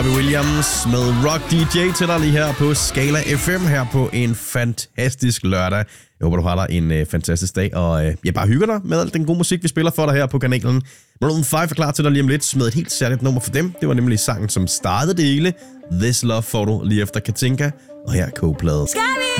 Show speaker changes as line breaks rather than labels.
Robbie Williams med Rock DJ til dig lige her på Skala FM her på en fantastisk lørdag. Jeg håber, du har dig en fantastisk dag, og bare hygger dig med al den gode musik, vi spiller for dig her på kanalen. Maroon 5 er klar til dig lige om lidt med et helt særligt nummer for dem. Det var nemlig sangen, som startede det hele. This Love får du lige efter Katinka, og her er K-plade.